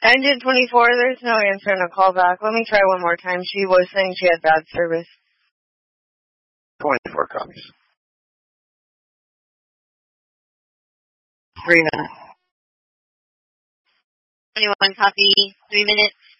Engine 24, there's no answer in a callback. Let me try one more time. She was saying she had bad service. 24 copies. 3 minutes. 21 copy, 3 minutes.